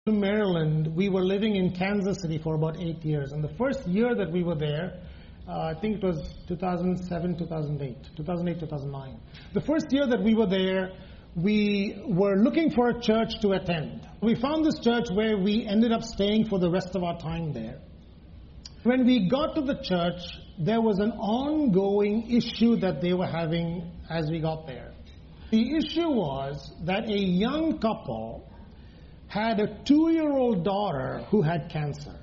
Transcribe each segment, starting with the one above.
to Maryland, we were living in Kansas City for about 8 years. And the first year that we were there, I think it was 2007, 2008, 2009. The first year that we were there, we were looking for a church to attend. We found this church where we ended up staying for the rest of our time there. When we got to the church, there was an ongoing issue that they were having as we got there. The issue was that a young couple had a 2-year-old daughter who had cancer.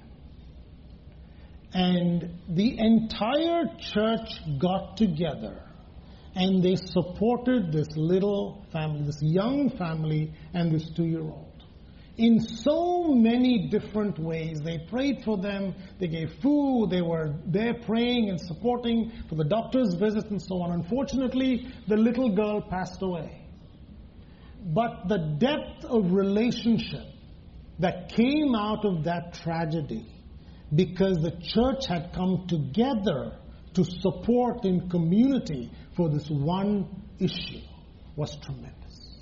And the entire church got together and they supported this little family, this young family and this 2-year-old. In so many different ways. They prayed for them, they gave food, they were there praying and supporting for the doctor's visit and so on. Unfortunately, the little girl passed away. But the depth of relationship that came out of that tragedy, because the church had come together to support in community for this one issue, was tremendous.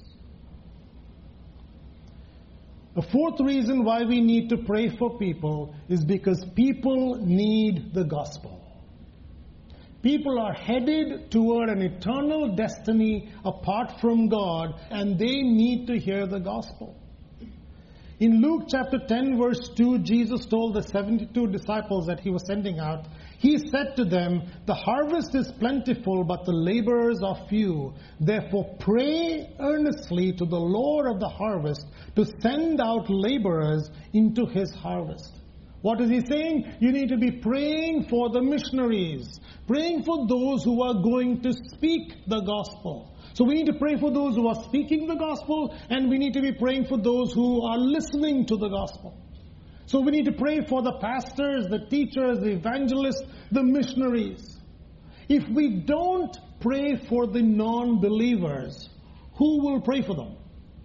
The fourth reason why we need to pray for people is because people need the gospel. People are headed toward an eternal destiny apart from God, and they need to hear the gospel. In Luke chapter 10 verse 2, Jesus told the 72 disciples that he was sending out, he said to them, "The harvest is plentiful, but the laborers are few. Therefore pray earnestly to the Lord of the harvest to send out laborers into his harvest." What is he saying? You need to be praying for the missionaries, praying for those who are going to speak the gospel. So we need to pray for those who are speaking the gospel, and we need to be praying for those who are listening to the gospel. So we need to pray for the pastors, the teachers, the evangelists, the missionaries. If we don't pray for the non-believers, who will pray for them?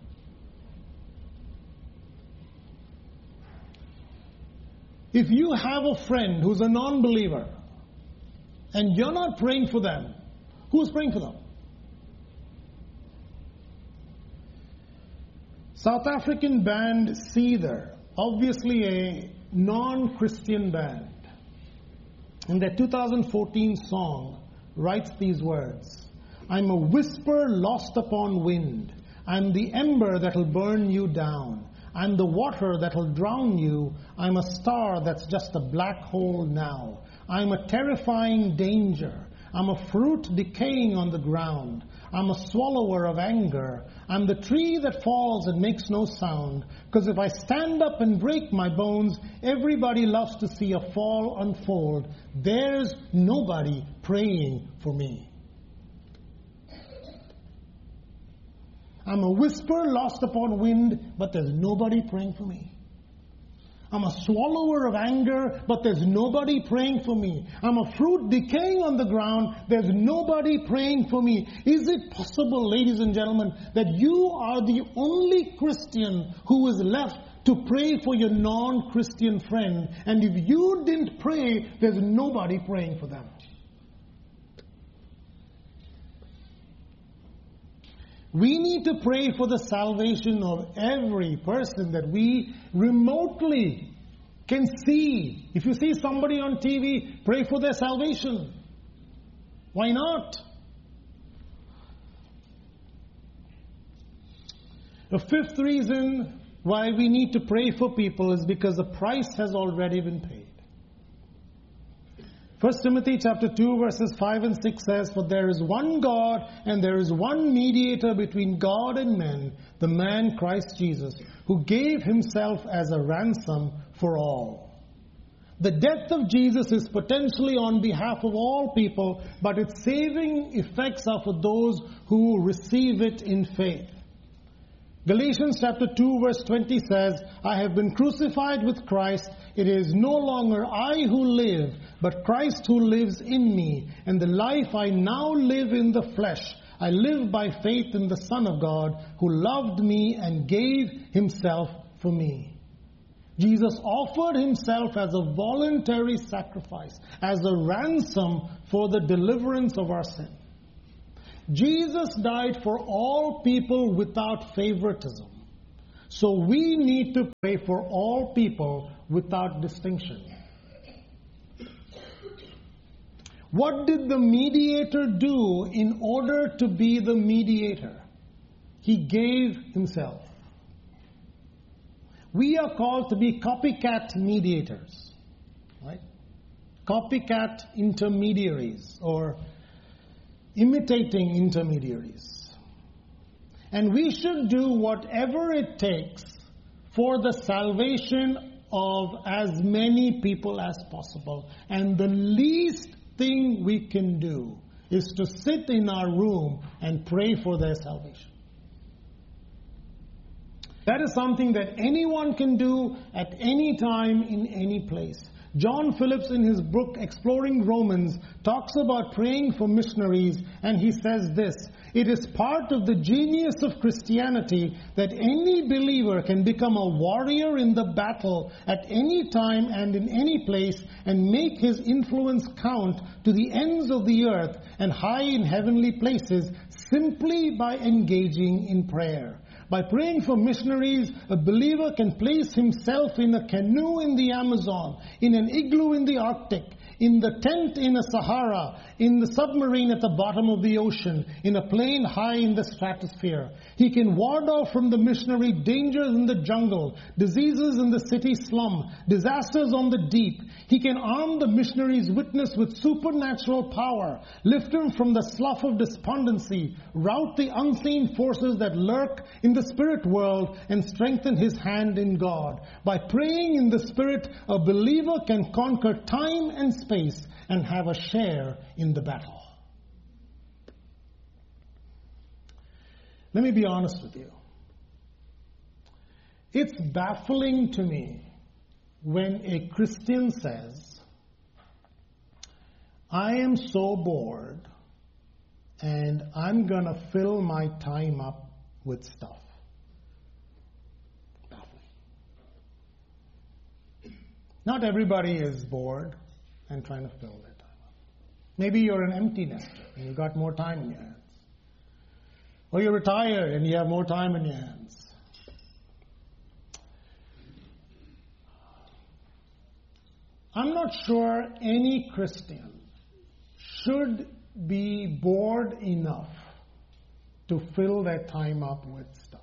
If you have a friend who's a non-believer and you're not praying for them, who's praying for them? South African band Seether, obviously a non-Christian band, in their 2014 song writes these words, "I'm a whisper lost upon wind. I'm the ember that'll burn you down. I'm the water that'll drown you. I'm a star that's just a black hole now. I'm a terrifying danger. I'm a fruit decaying on the ground. I'm a swallower of anger. I'm the tree that falls and makes no sound. Because if I stand up and break my bones, everybody loves to see a fall unfold. There's nobody praying for me. I'm a whisper lost upon wind, but there's nobody praying for me. I'm a swallower of anger, but there's nobody praying for me. I'm a fruit decaying on the ground, there's nobody praying for me." Is it possible, ladies and gentlemen, that you are the only Christian who is left to pray for your non-Christian friend, and if you didn't pray, there's nobody praying for them? We need to pray for the salvation of every person that we remotely can see. If you see somebody on TV, pray for their salvation. Why not? The fifth reason why we need to pray for people is because the price has already been paid. 1 Timothy chapter 2 verses 5 and 6 says, "For there is one God and there is one mediator between God and men, the man Christ Jesus, who gave himself as a ransom for all." The death of Jesus is potentially on behalf of all people, but its saving effects are for those who receive it in faith. Galatians chapter 2 verse 20 says, "I have been crucified with Christ. It is no longer I who live, but Christ who lives in me. And the life I now live in the flesh, I live by faith in the Son of God, who loved me and gave himself for me." Jesus offered himself as a voluntary sacrifice, as a ransom for the deliverance of our sin. Jesus died for all people without favoritism. So we need to pray for all people without distinction. What did the mediator do in order to be the mediator? He gave himself. We are called to be copycat mediators, right? Copycat intermediaries or imitating intermediaries. And we should do whatever it takes for the salvation of as many people as possible. And the least thing we can do is to sit in our room and pray for their salvation. That is something that anyone can do at any time in any place. John Phillips, in his book Exploring Romans, talks about praying for missionaries, and he says this: it is part of the genius of Christianity that any believer can become a warrior in the battle at any time and in any place and make his influence count to the ends of the earth and high in heavenly places simply by engaging in prayer. By praying for missionaries, a believer can place himself in a canoe in the Amazon, in an igloo in the Arctic, in the tent in a Sahara, in the submarine at the bottom of the ocean, in a plane high in the stratosphere. He can ward off from the missionary dangers in the jungle, diseases in the city slum, disasters on the deep. He can arm the missionary's witness with supernatural power, lift him from the slough of despondency, rout the unseen forces that lurk in the spirit world, and strengthen his hand in God. By praying in the Spirit, a believer can conquer time and space and have a share in the battle. Let me be honest with you. It's baffling to me when a Christian says, I am so bored and I'm going to fill my time up with stuff. Baffling. Not everybody is bored and trying to fill their time up. Maybe you're an empty nester and you've got more time in your hands. Or you're retired and you have more time in your hands. I'm not sure any Christian should be bored enough to fill their time up with stuff,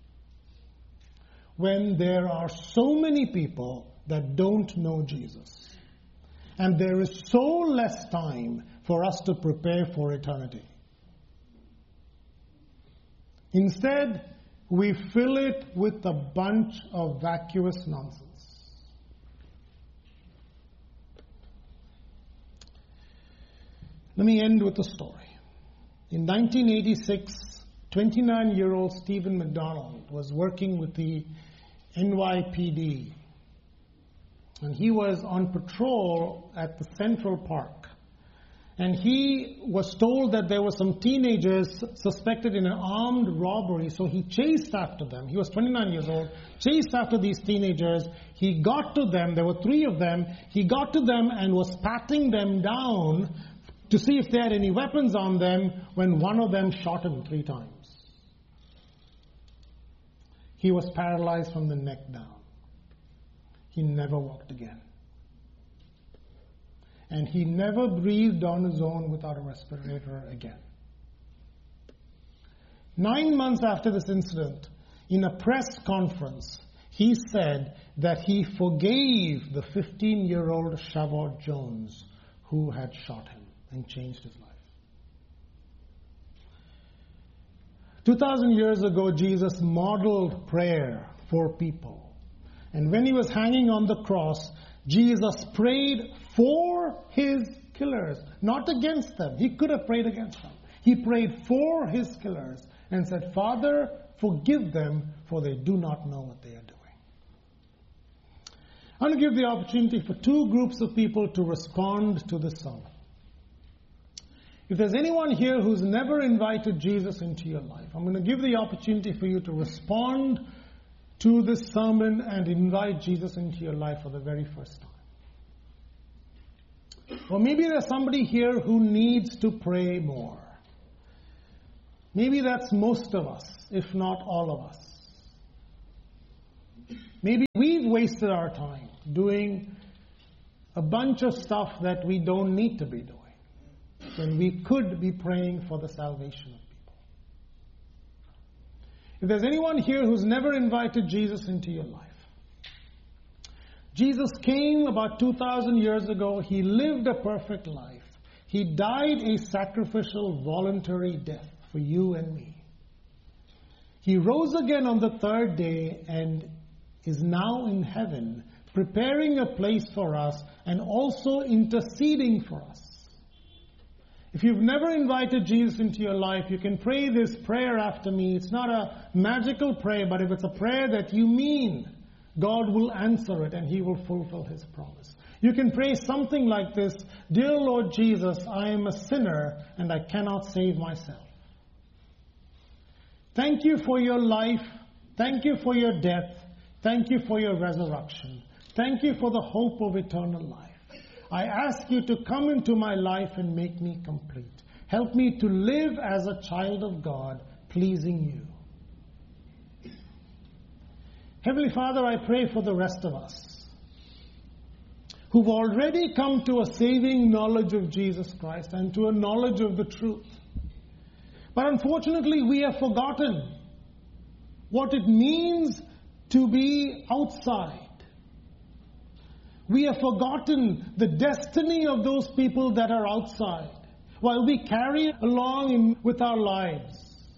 when there are so many people that don't know Jesus. And there is so less time for us to prepare for eternity. Instead, we fill it with a bunch of vacuous nonsense. Let me end with a story. In 1986, 29-year-old Stephen McDonald was working with the NYPD. And he was on patrol at the Central Park. And he was told that there were some teenagers suspected in an armed robbery, so he chased after them. He was 29 years old, chased after these teenagers. He got to them. There were 3 of them. He got to them and was patting them down to see if they had any weapons on them when one of them shot him 3 times. He was paralyzed from the neck down. He never walked again. And he never breathed on his own without a respirator again. 9 months after this incident, in a press conference, he said that he forgave the 15-year-old Shavod Jones who had shot him and changed his life. 2,000 years ago, Jesus modeled prayer for people. And when he was hanging on the cross, Jesus prayed for his killers, not against them. He could have prayed against them. He prayed for his killers and said, Father, forgive them, for they do not know what they are doing. I'm going to give the opportunity for 2 groups of people to respond to this sermon. If there's anyone here who's never invited Jesus into your life, I'm going to give the opportunity for you to respond to this sermon and invite Jesus into your life for the very first time. Or maybe there's somebody here who needs to pray more. Maybe that's most of us, if not all of us. Maybe we've wasted our time doing a bunch of stuff that we don't need to be doing when we could be praying for the salvation of people. If there's anyone here who's never invited Jesus into your life, Jesus came about 2,000 years ago. He lived a perfect life. He died a sacrificial, voluntary death for you and me. He rose again on the third day and is now in heaven, preparing a place for us and also interceding for us. If you've never invited Jesus into your life, you can pray this prayer after me. It's not a magical prayer, but if it's a prayer that you mean, God will answer it and He will fulfill His promise. You can pray something like this: Dear Lord Jesus, I am a sinner and I cannot save myself. Thank you for your life. Thank you for your death. Thank you for your resurrection. Thank you for the hope of eternal life. I ask you to come into my life and make me complete. Help me to live as a child of God, pleasing you. Heavenly Father, I pray for the rest of us who've already come to a saving knowledge of Jesus Christ and to a knowledge of the truth. But unfortunately, we have forgotten what it means to be outside. We have forgotten the destiny of those people that are outside while we carry along with our lives.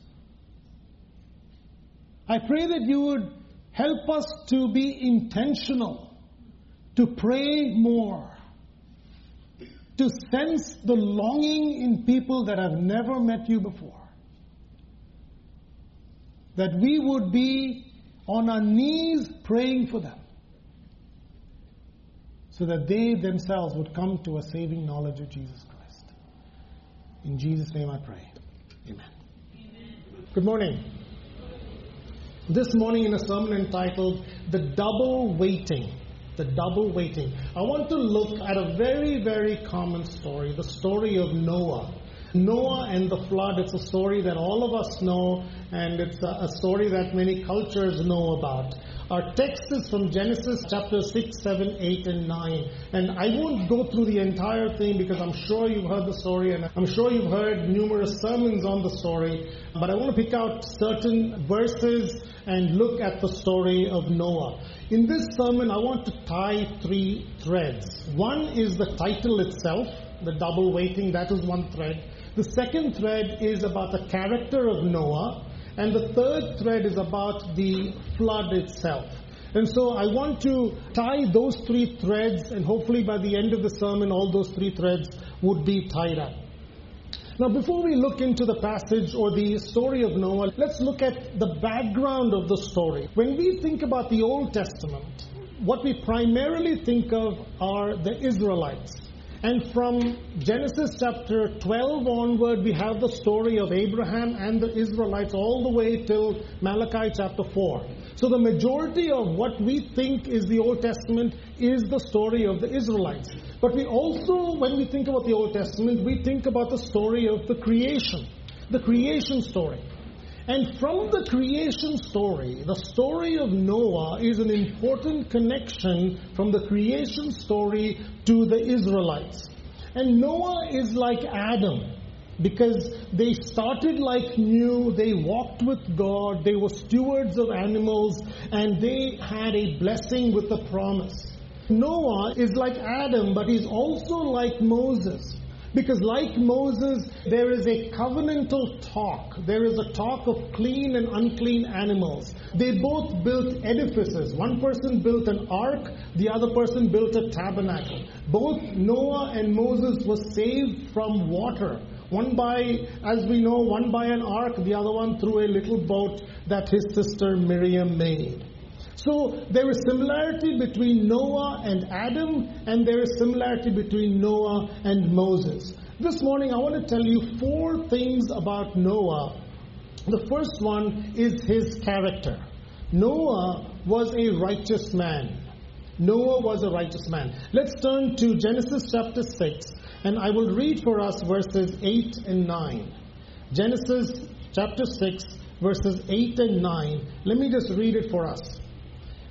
I pray that you would help us to be intentional, to pray more, to sense the longing in people that have never met you before. That we would be on our knees praying for them, so that they themselves would come to a saving knowledge of Jesus Christ. In Jesus' name I pray. Amen. Good morning. This morning in a sermon entitled, The Double Waiting. The Double Waiting. I want to look at a very, very common story, the story of Noah. Noah and the flood. It's a story that all of us know, and it's a story that many cultures know about. Our text is from Genesis chapter 6, 7, 8, and 9. And I won't go through the entire thing because I'm sure you've heard the story and I'm sure you've heard numerous sermons on the story. But I want to pick out certain verses and look at the story of Noah. In this sermon, I want to tie three threads. One is the title itself, the double waiting. That is one thread. The second thread is about the character of Noah. And the third thread is about the flood itself. And so I want to tie those three threads, and hopefully by the end of the sermon, all those three threads would be tied up. Now, before we look into the passage or the story of Noah, let's look at the background of the story. When we think about the Old Testament, what we primarily think of are the Israelites. And from Genesis chapter 12 onward, we have the story of Abraham and the Israelites all the way till Malachi chapter 4. So the majority of what we think is the Old Testament is the story of the Israelites. But we also, when we think about the Old Testament, we think about the story of the creation story. And from the creation story, the story of Noah is an important connection from the creation story to the Israelites. And Noah is like Adam, because they started like new, they walked with God, they were stewards of animals, and they had a blessing with a promise. Noah is like Adam, but he's also like Moses. Because like Moses, there is a covenantal talk. There is a talk of clean and unclean animals. They both built edifices. One person built an ark, the other person built a tabernacle. Both Noah and Moses were saved from water. One by, as we know, one by an ark, the other one through a little boat that his sister Miriam made. So there is similarity between Noah and Adam, and there is similarity between Noah and Moses. This morning I want to tell you 4 things about Noah. The first one is his character. Noah was a righteous man. Noah was a righteous man. Let's turn to Genesis chapter 6, and I will read for us verses 8 and 9. Genesis chapter 6, verses 8 and 9. Let me just read it for us.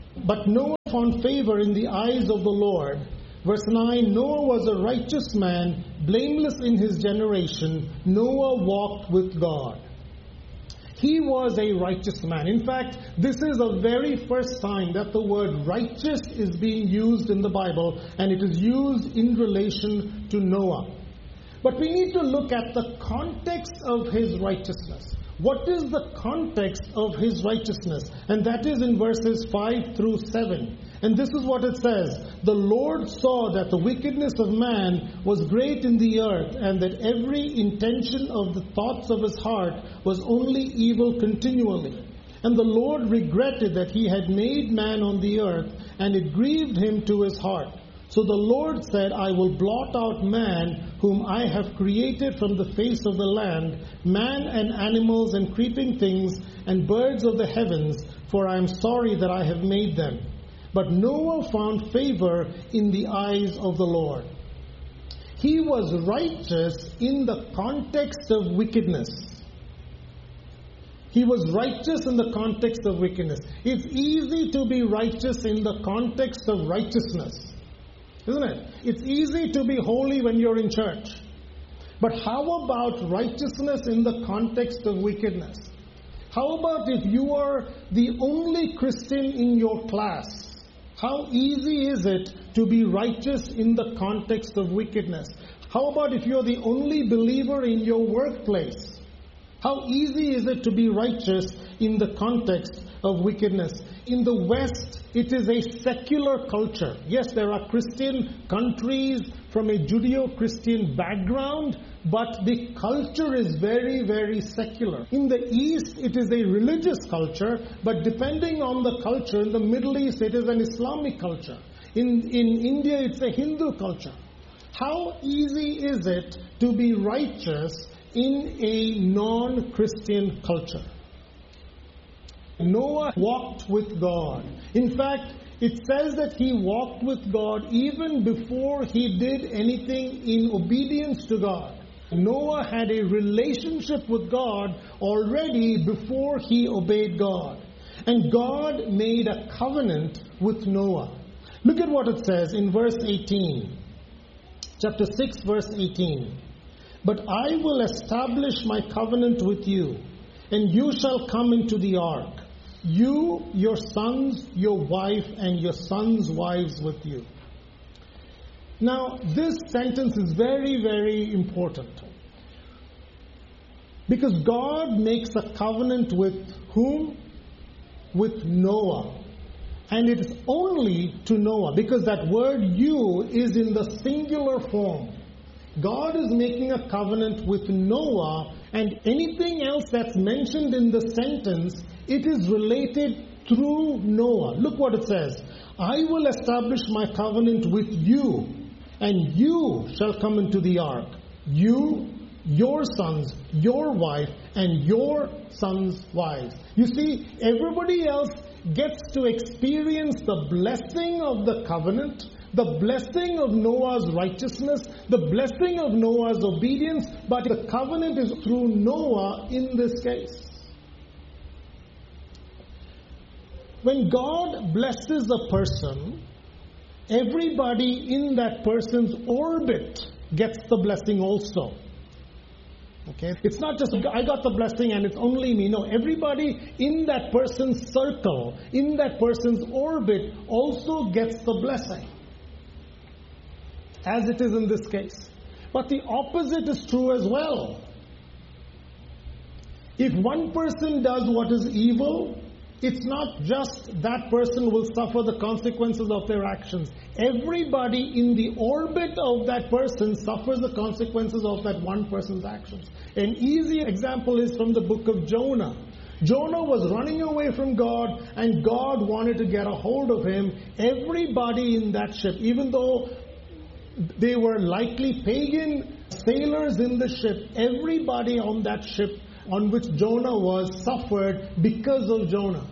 But Noah found favor in the eyes of the Lord. Verse 9, Noah was a righteous man, blameless in his generation. Noah walked with God. He was a righteous man. In fact, this is the very first time that the word righteous is being used in the Bible, and it is used in relation to Noah. But we need to look at the context of his righteousness. What is the context of his righteousness? And that is in verses 5 through 7. And this is what it says. The Lord saw that the wickedness of man was great in the earth, and that every intention of the thoughts of his heart was only evil continually. And the Lord regretted that he had made man on the earth, and it grieved him to his heart. So the Lord said, I will blot out man, whom I have created from the face of the land, man and animals and creeping things and birds of the heavens, for I am sorry that I have made them. But Noah found favor in the eyes of the Lord. He was righteous in the context of wickedness. He was righteous in the context of wickedness. It's easy to be righteous in the context of righteousness, isn't it? It's easy to be holy when you're in church. But how about righteousness in the context of wickedness? How about if you are the only Christian in your class? How easy is it to be righteous in the context of wickedness? How about if you're the only believer in your workplace? How easy is it to be righteous in the context of wickedness? In the West, it is a secular culture. Yes, there are Christian countries from a Judeo-Christian background, but the culture is very, very secular. In the East, it is a religious culture, but depending on the culture, in the Middle East, it is an Islamic culture. In India, it's a Hindu culture. How easy is it to be righteous in a non-Christian culture? Noah walked with God. In fact, it says that he walked with God even before he did anything in obedience to God. Noah had a relationship with God already before he obeyed God. And God made a covenant with Noah. Look at what it says in verse 18. Chapter 6, verse 18. But I will establish my covenant with you, and you shall come into the ark, you, your sons, your wife, and your sons' wives with you. Now, this sentence is very, very important. Because God makes a covenant with whom? With Noah. And it is only to Noah, because that word you is in the singular form. God is making a covenant with Noah, and anything else that's mentioned in the sentence, it is related through Noah. Look what it says. I will establish my covenant with you, and you shall come into the ark. You, your sons, your wife, and your sons' wives. You see, everybody else gets to experience the blessing of the covenant, the blessing of Noah's righteousness, the blessing of Noah's obedience, but the covenant is through Noah in this case. When God blesses a person, everybody in that person's orbit gets the blessing also. Okay? It's not just, I got the blessing and it's only me. No, everybody in that person's circle, in that person's orbit, also gets the blessing. As it is in this case. But the opposite is true as well. If one person does what is evil, it's not just that person will suffer the consequences of their actions. Everybody in the orbit of that person suffers the consequences of that one person's actions. An easy example is from the book of Jonah. Jonah was running away from God, and God wanted to get a hold of him. Everybody in that ship, even though they were likely pagan sailors in the ship, everybody on that ship on which Jonah was suffered because of Jonah.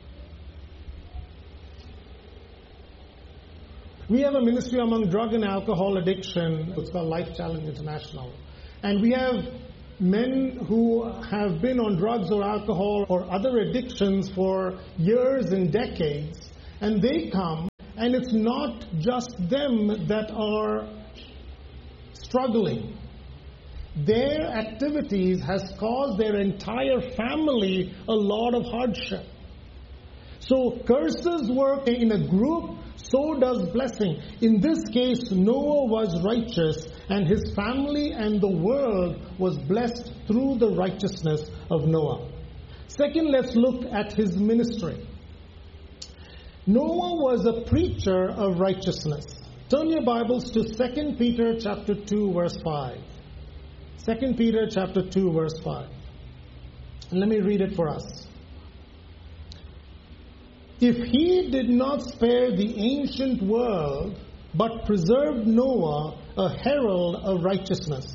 We have a ministry among drug and alcohol addiction. It's called Life Challenge International. And we have men who have been on drugs or alcohol or other addictions for years and decades. And they come, and it's not just them that are struggling. Their activities has caused their entire family a lot of hardship. So curses work in a group, so does blessing. In this case, Noah was righteous, and his family and the world was blessed through the righteousness of Noah. Second, let's look at his ministry. Noah was a preacher of righteousness. Turn your Bibles to 2 Peter chapter 2, verse 5. 2 Peter chapter 2, verse 5. And let me read it for us. If he did not spare the ancient world, but preserved Noah, a herald of righteousness.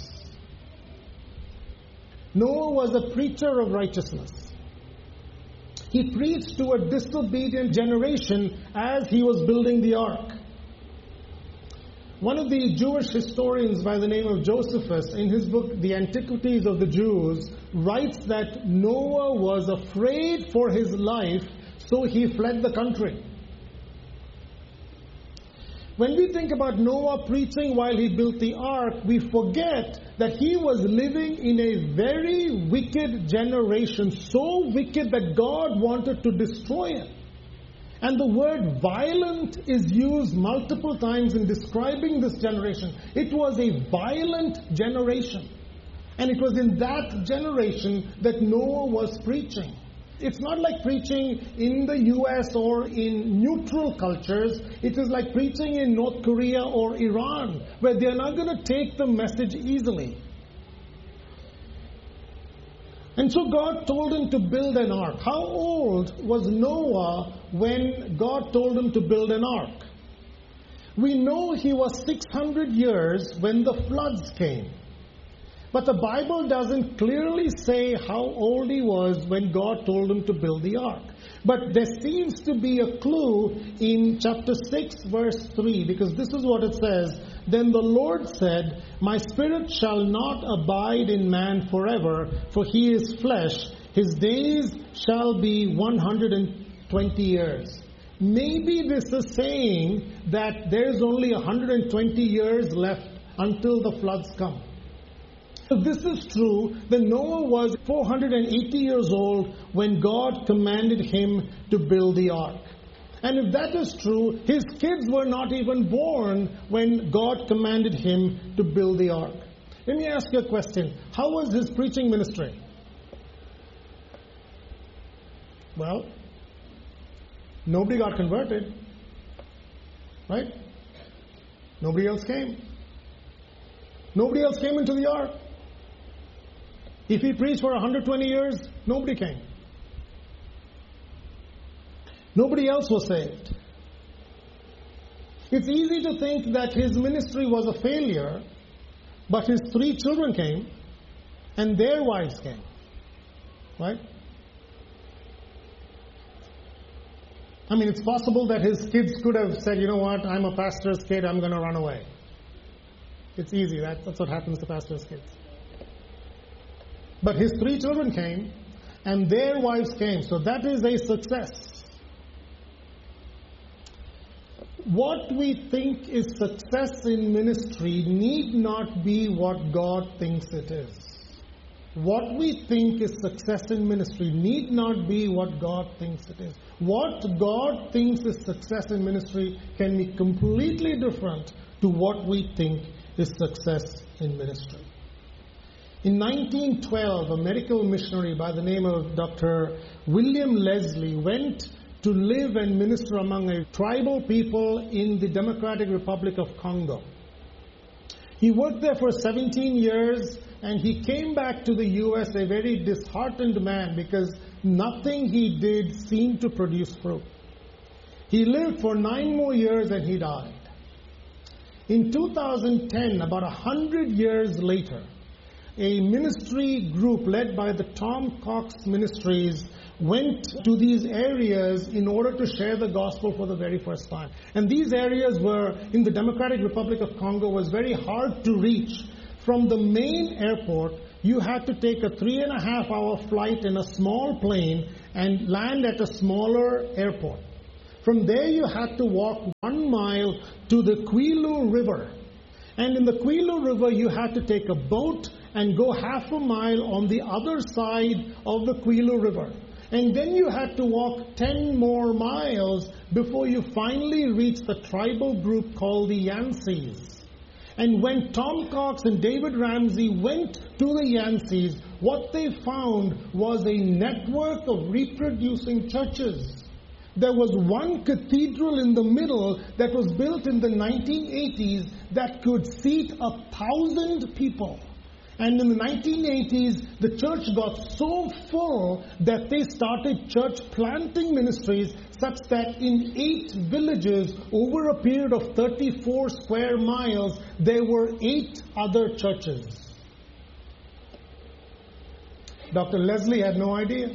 Noah was a preacher of righteousness. He preached to a disobedient generation as he was building the ark. One of the Jewish historians by the name of Josephus, in his book, The Antiquities of the Jews, writes that Noah was afraid for his life, so he fled the country. When we think about Noah preaching while he built the ark, we forget that he was living in a very wicked generation, so wicked that God wanted to destroy it. And the word violent is used multiple times in describing this generation. It was a violent generation. And it was in that generation that Noah was preaching. It's not like preaching in the US or in neutral cultures. It is like preaching in North Korea or Iran, where they are not going to take the message easily. And so God told him to build an ark. How old was Noah when God told him to build an ark? We know he was 600 years when the floods came. But the Bible doesn't clearly say how old he was when God told him to build the ark. But there seems to be a clue in chapter 6, verse 3, because this is what it says. Then the Lord said, "My spirit shall not abide in man forever, for he is flesh. His days shall be 120 years. Maybe this is saying that there's only 120 years left until the floods come. If this is true, then Noah was 480 years old when God commanded him to build the ark. And if that is true, his kids were not even born when God commanded him to build the ark. Let me ask you a question. How was his preaching ministry? Well, nobody got converted, right? Nobody else came. Nobody else came into the ark. If he preached for 120 years, nobody came. Nobody else was saved. It's easy to think that his ministry was a failure, but his 3 children came, and their wives came. Right? I mean, it's possible that his kids could have said, you know what, I'm a pastor's kid, I'm going to run away. It's easy. That's what happens to pastors' kids. But his 3 children came, and their wives came. So that is a success. What we think is success in ministry need not be what God thinks it is. What we think is success in ministry need not be what God thinks it is. What God thinks is success in ministry can be completely different to what we think is success in ministry. In 1912, a medical missionary by the name of Dr. William Leslie went to live and minister among a tribal people in the Democratic Republic of Congo. He worked there for 17 years, and he came back to the U.S. a very disheartened man because nothing he did seemed to produce fruit. He lived for 9 more years and he died. In 2010, about 100 years later, a ministry group led by the Tom Cox Ministries went to these areas in order to share the gospel for the very first time. And these areas were in the Democratic Republic of Congo, was very hard to reach. From the main airport, you had to take a 3.5-hour flight in a small plane and land at a smaller airport. From there you had to walk 1 mile to the Quilu River. And in the Quilu River you had to take a boat and go half a mile on the other side of the Quilu River. And then you had to walk 10 more miles before you finally reached the tribal group called the Yancees. And when Tom Cox and David Ramsey went to the Yancees, what they found was a network of reproducing churches. There was one cathedral in the middle that was built in the 1980s that could seat 1,000 people. And in the 1980s, the church got so full that they started church planting ministries such that in 8 villages, over a period of 34 square miles, there were 8 other churches. Dr. Leslie had no idea.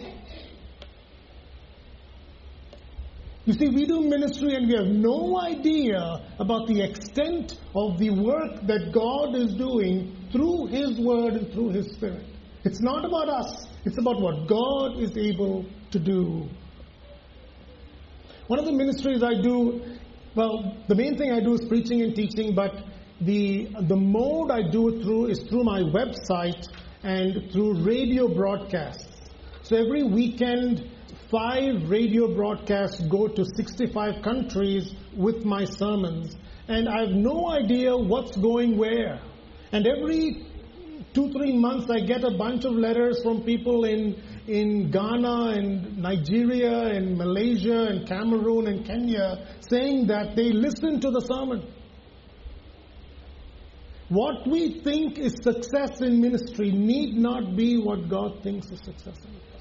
You see, we do ministry and we have no idea about the extent of the work that God is doing through His Word and through His Spirit. It's not about us. It's about what God is able to do. One of the ministries I do, well, the main thing I do is preaching and teaching, but the mode I do it through is through my website and through radio broadcasts. So every weekend, 5 radio broadcasts go to 65 countries with my sermons. And I have no idea what's going where. And every 2-3 months I get a bunch of letters from people in Ghana and Nigeria and Malaysia and Cameroon and Kenya saying that they listen to the sermon. What we think is success in ministry need not be what God thinks is success in ministry.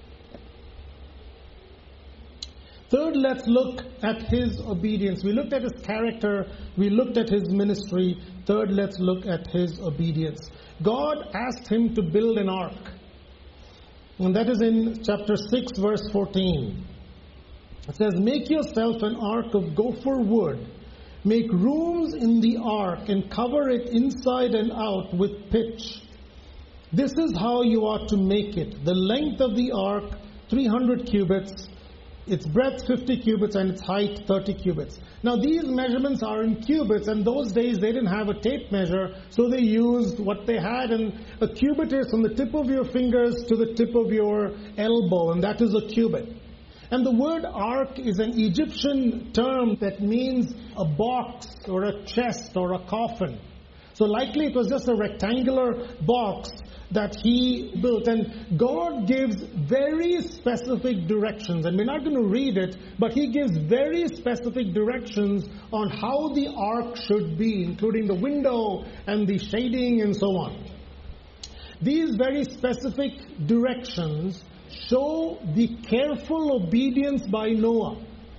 Third, let's look at His obedience. We looked at His character. We looked at His ministry. Third, let's look at His obedience. God asked him to build an ark. And that is in chapter 6, verse 14. It says, "Make yourself an ark of gopher wood. Make rooms in the ark and cover it inside and out with pitch. This is how you are to make it. The length of the ark, 300 cubits, its breadth 50 cubits, and its height 30 cubits. Now these measurements are in cubits, and those days they didn't have a tape measure, so they used what they had, and a cubit is from the tip of your fingers to the tip of your elbow, and that is a cubit. And the word ark is an Egyptian term that means a box or a chest or a coffin. So likely it was just a rectangular box that he built. And God gives very specific directions. And we're not going to read it, but He gives very specific directions on how the ark should be, including the window and the shading and so on. These very specific directions show the careful obedience by Noah.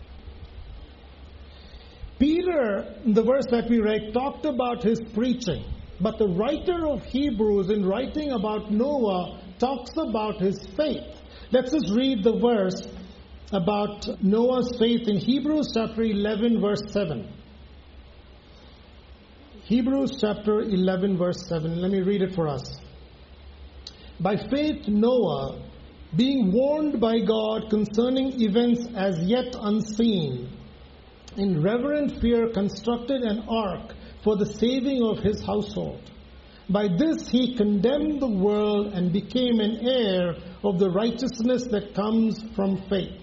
Peter, in the verse that we read, talked about his preaching. But the writer of Hebrews, in writing about Noah, talks about his faith. Let's just read the verse about Noah's faith in Hebrews chapter 11, verse 7. Hebrews chapter 11, verse 7. Let me read it for us. "By faith Noah, being warned by God concerning events as yet unseen, in reverent fear constructed an ark for the saving of his household. By this he condemned the world and became an heir of the righteousness that comes from faith."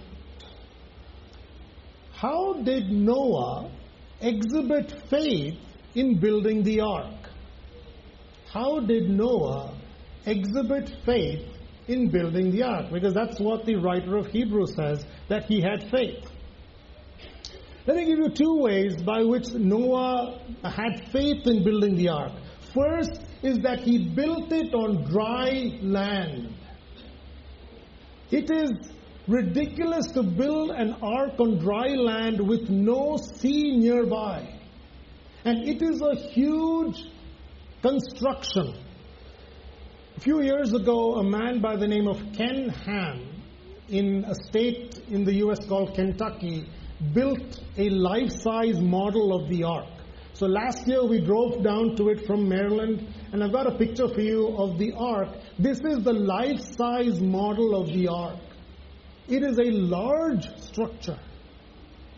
How did Noah exhibit faith in building the ark? How did Noah exhibit faith in building the ark? Because that's what the writer of Hebrews says, that he had faith. Let me give you 2 ways by which Noah had faith in building the ark. First is that he built it on dry land. It is ridiculous to build an ark on dry land with no sea nearby. And it is a huge construction. A few years ago, a man by the name of Ken Ham in a state in the U.S. called Kentucky built a life-size model of the ark. So last year we drove down to it from Maryland, and I've got a picture for you of the ark. This is the life-size model of the ark. It is a large structure.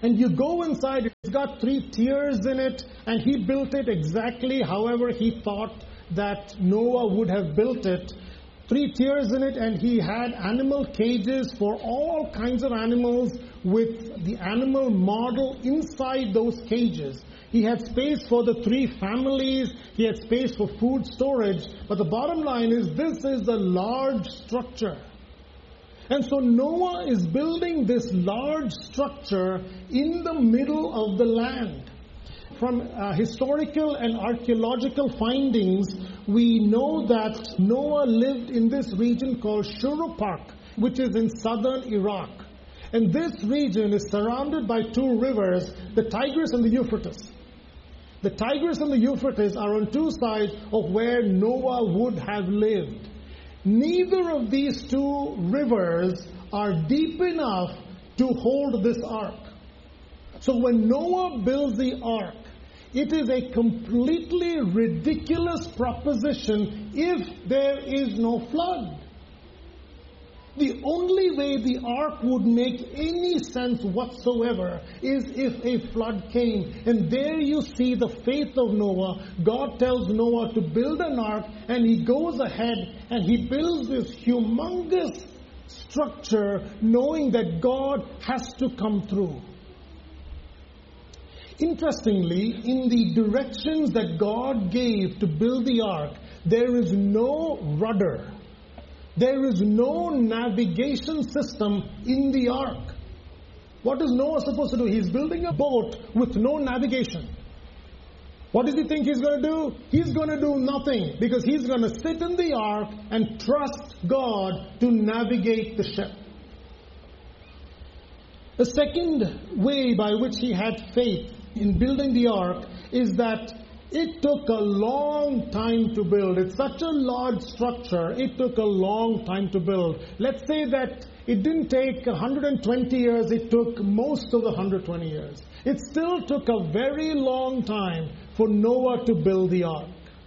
And you go inside, it's got 3 tiers in it, and he built it exactly however he thought that Noah would have built it. 3 tiers in it, and he had animal cages for all kinds of animals with the animal model inside those cages. He had space for the 3 families. He had space for food storage. But the bottom line is, this is a large structure. And so Noah is building this large structure in the middle of the land. From historical and archaeological findings, we know that Noah lived in this region called Shuruppak, which is in southern Iraq. And this region is surrounded by 2 rivers, the Tigris and the Euphrates. The Tigris and the Euphrates are on 2 sides of where Noah would have lived. Neither of these 2 rivers are deep enough to hold this ark. So when Noah builds the ark, it is a completely ridiculous proposition if there is no flood. The only way the ark would make any sense whatsoever is if a flood came. And there you see the faith of Noah. God tells Noah to build an ark, and he goes ahead and he builds this humongous structure, knowing that God has to come through. Interestingly, in the directions that God gave to build the ark, there is no rudder. There is no navigation system in the ark. What is Noah supposed to do? He's building a boat with no navigation. What does he think he's going to do? He's going to do nothing, because he's going to sit in the ark and trust God to navigate the ship. The second way by which he had faith in building the ark is that it took a long time to build. It's such a large structure, it took a long time to build. Let's say that it didn't take 120 years, it took most of the 120 years. It still took a very long time for Noah to build the ark.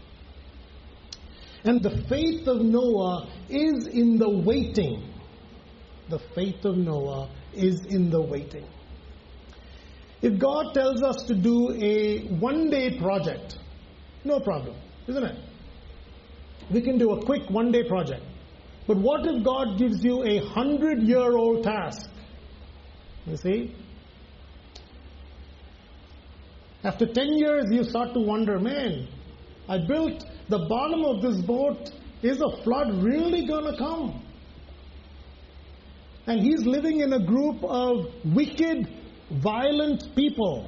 And the faith of Noah is in the waiting. The faith of Noah is in the waiting. If God tells us to do a one-day project, no problem, isn't it? We can do a quick one-day project. But what if God gives you a 100-year-old task? You see? After 10 years, you start to wonder, man, I built the bottom of this boat. Is a flood really going to come? And he's living in a group of wicked, violent people.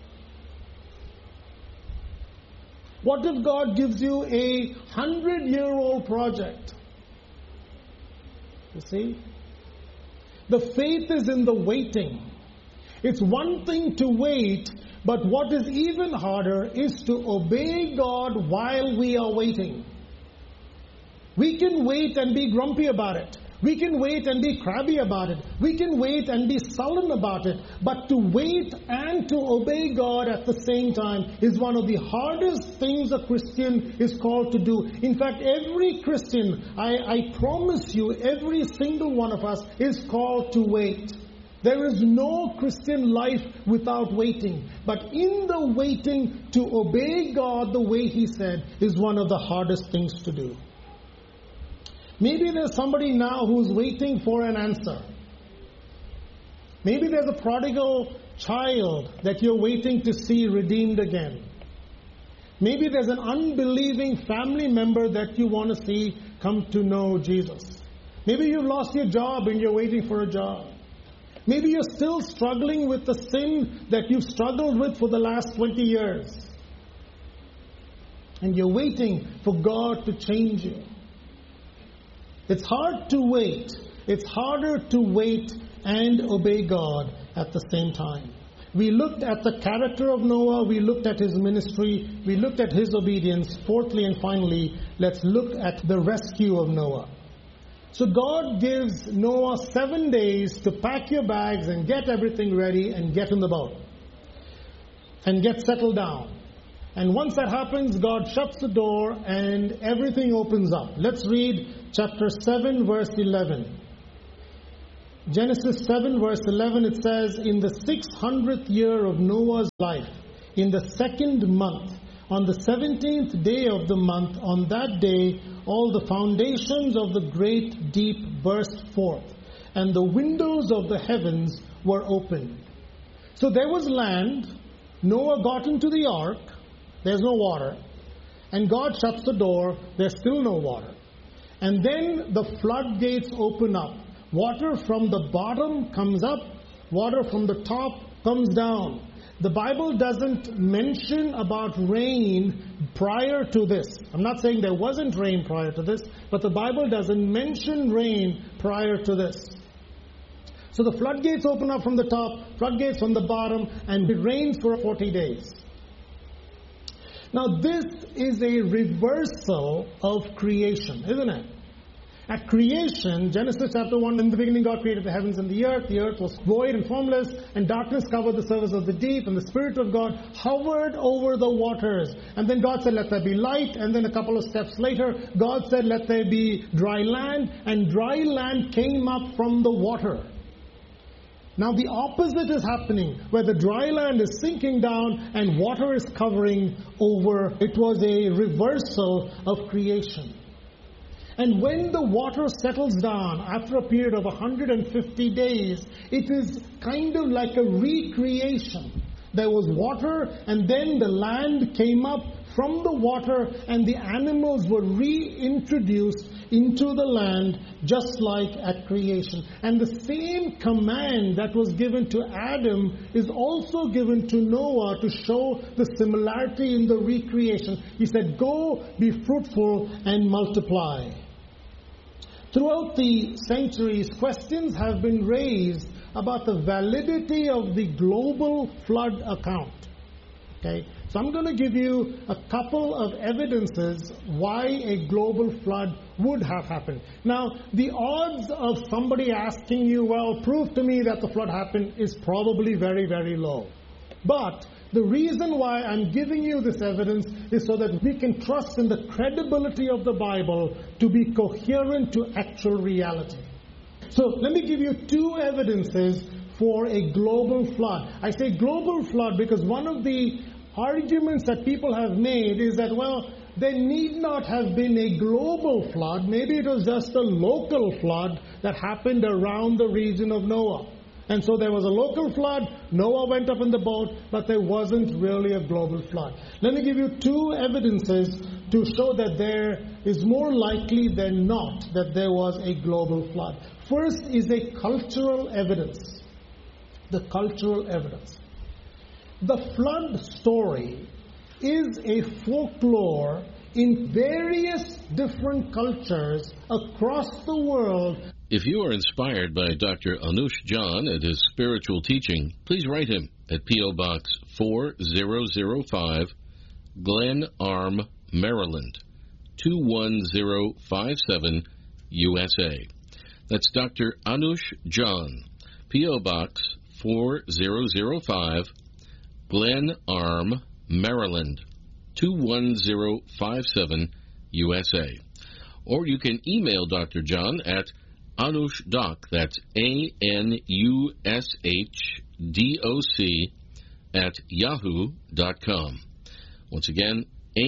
What if God gives you a 100-year-old project? You see? The faith is in the waiting. It's one thing to wait, but what is even harder is to obey God while we are waiting. We can wait and be grumpy about it. We can wait and be crabby about it. We can wait and be sullen about it. But to wait and to obey God at the same time is one of the hardest things a Christian is called to do. In fact, every Christian, I promise you, every single one of us is called to wait. There is no Christian life without waiting. But in the waiting, to obey God the way He said is one of the hardest things to do. Maybe there's somebody now who's waiting for an answer. Maybe there's a prodigal child that you're waiting to see redeemed again. Maybe there's an unbelieving family member that you want to see come to know Jesus. Maybe you've lost your job and you're waiting for a job. Maybe you're still struggling with the sin that you've struggled with for the last 20 years. And you're waiting for God to change you. It's hard to wait. It's harder to wait and obey God at the same time. We looked at the character of Noah. We looked at his ministry. We looked at his obedience. Fourthly and finally, let's look at the rescue of Noah. So God gives Noah 7 days to pack your bags and get everything ready and get in the boat. And get settled down. And once that happens, God shuts the door and everything opens up. Let's read chapter 7, verse 11. Genesis 7 verse 11, it says, in the 600th year of Noah's life, in the 2nd month, on the 17th day of the month, on that day, all the foundations of the great deep burst forth, and the windows of the heavens were opened. So there was land. Noah got into the ark. There's no water. And God shuts the door. There's still no water. And then the floodgates open up. Water from the bottom comes up. Water from the top comes down. The Bible doesn't mention about rain prior to this. I'm not saying there wasn't rain prior to this, but the Bible doesn't mention rain prior to this. So the floodgates open up from the top, floodgates from the bottom, and it rains for 40 days. Now this is a reversal of creation, isn't it? At creation, Genesis chapter 1, in the beginning God created the heavens and the earth was void and formless, and darkness covered the surface of the deep, and the Spirit of God hovered over the waters. And then God said, let there be light, and then a couple of steps later, God said, let there be dry land, and dry land came up from the water. Now the opposite is happening, where the dry land is sinking down and water is covering over. It was a reversal of creation. And when the water settles down after a period of 150 days, it is kind of like a recreation. There was water, and then the land came up from the water, and the animals were reintroduced into the land, just like at creation. And the same command that was given to Adam is also given to Noah to show the similarity in the recreation. He said, go, be fruitful, and multiply. Throughout the centuries, questions have been raised about the validity of the global flood account. Okay, so I'm going to give you a couple of evidences why a global flood would have happened. Now, the odds of somebody asking you, well, prove to me that the flood happened, is probably very, very low. But the reason why I'm giving you this evidence is so that we can trust in the credibility of the Bible to be coherent to actual reality. So let me give you two evidences for a global flood. I say global flood because one of the arguments that people have made is that, well, there need not have been a global flood. Maybe it was just a local flood that happened around the region of Noah. And so there was a local flood, Noah went up in the boat, but there wasn't really a global flood. Let me give you two evidences to show that there is more likely than not that there was a global flood. First is a cultural evidence. The cultural evidence. The flood story is a folklore in various different cultures across the world. If you are inspired by Dr. Anush John and his spiritual teaching, please write him at P.O. Box 4005, Glen Arm, Maryland, 21057, USA. That's Dr. Anush John, P.O. Box 4005, Glen Arm, Maryland, 21057, USA. Or you can email Dr. John at AnushDoc, that's ANUSHDOC at yahoo.com. Once again,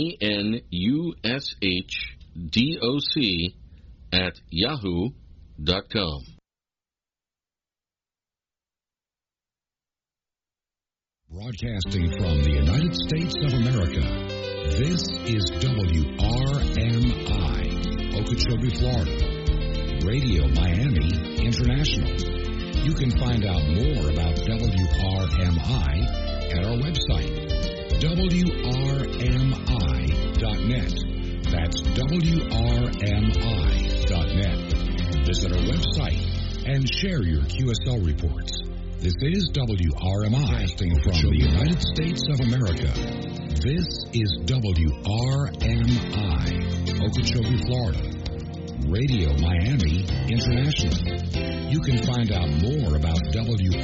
ANUSHDOC at yahoo.com. Broadcasting from the United States of America, this is WRMI, Okeechobee, Florida. Radio Miami International. You can find out more about WRMI at our website, WRMI.net. That's WRMI.net. Visit our website and share your QSL reports. This is WRMI, broadcasting from the United States of America. This is WRMI, Okeechobee, Florida. Radio Miami International. You can find out more about